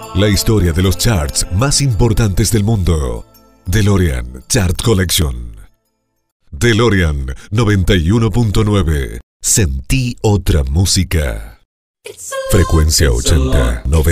La historia de los charts más importantes del mundo. DeLorean Chart Collection. DeLorean 91.9. Sentí otra música. Frecuencia 80, 90.